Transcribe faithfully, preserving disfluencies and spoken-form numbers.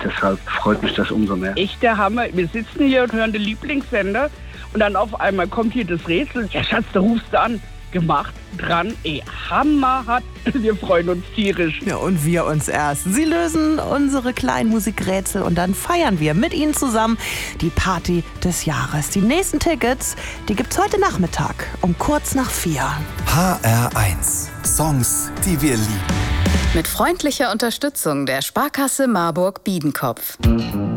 deshalb freut mich das umso mehr. Echt der Hammer. Wir sitzen hier und hören den Lieblingssender und dann auf einmal kommt hier das Rätsel. Ja, Schatz, da rufst du an. Gemacht, dran, eh, hammerhart. Wir freuen uns tierisch. Ja, und wir uns erst. Sie lösen unsere kleinen Musikrätsel und dann feiern wir mit Ihnen zusammen die Party des Jahres. Die nächsten Tickets, die gibt's heute Nachmittag um kurz nach vier. H R eins. Songs, die wir lieben. Mit freundlicher Unterstützung der Sparkasse Marburg Biedenkopf.